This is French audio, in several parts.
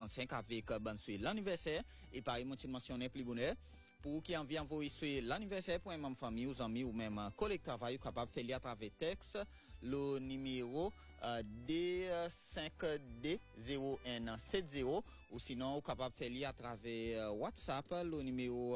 45 avec ban sur l'anniversaire et pareil mon mentionner plus bonheur pour qui envie envoyer sur l'anniversaire pour une famille ou amis ou même collègue travail capable faire à travers texte le numéro D5D0170 ou sinon ou capable faire à travers WhatsApp le numéro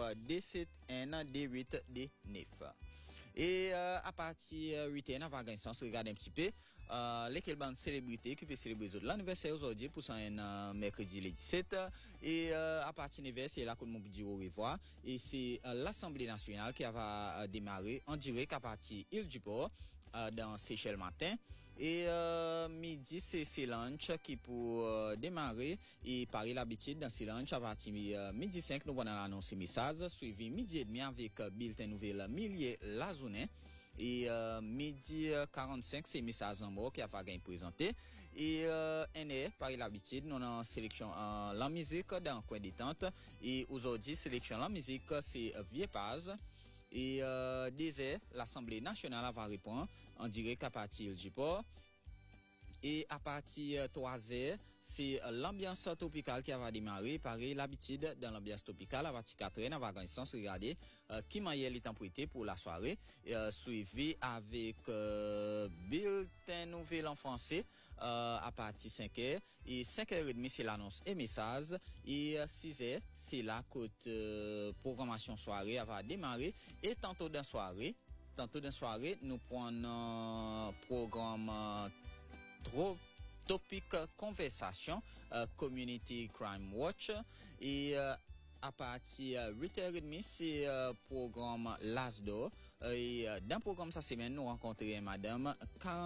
D7ND8D9. Et à partir 8h, on va gagner sens, regarder un petit peu lesquelles bandes célébrités qui fait célébrer l'anniversaire aujourd'hui pour un mercredi le 17. Et à partir de 9h, c'est là que nous dire au revoir. Et c'est l'Assemblée nationale qui va démarrer en direct à partir d'Île du Port dans Seychelles matin. Et midi, c'est lunch qui pour démarrer. Et par l'habitude, dans ce lunch, à partir midi 5, nous allons annoncer message, suivi midi et demi avec bulletin nouvelle millier la journée. Et midi 45, c'est message en mot qui a fait présenté. Et par l'habitude, nous avons sélection la musique dans le coin détente. Et aujourd'hui, sélection la musique, c'est Vieux Paz. Et désert, l'Assemblée nationale va répondre en direct à partir du port. Et à partir 3h, c'est l'ambiance tropicale qui va démarrer. Pareil, l'habitude dans l'ambiance tropicale, à partir 4h, on va gagner sens, regarder qui m'a les températures pour la soirée. Suivi avec bulletin nouvelle en français à partir 5h. Et 5h30, c'est l'annonce et message. Et 6h, c'est la côte programmation soirée va démarrer. Et tantôt dans soirée, nous prenons programme topic conversation Community Crime Watch et à partir 8h30 c'est programme l'Asdo et dans le programme cette semaine nous rencontrons madame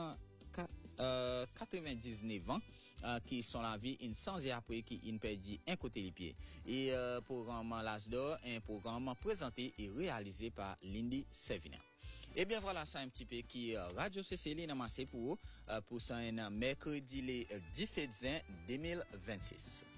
99 ans qui sont la vie une sans et après qui une perdit un côté les pieds et programme l'Asdo un programme présenté et réalisé par Lindy Sevina. Et bien voilà, c'est un petit peu qui Radio CCL n'a massé pour ça un mercredi le 17 juin 2026.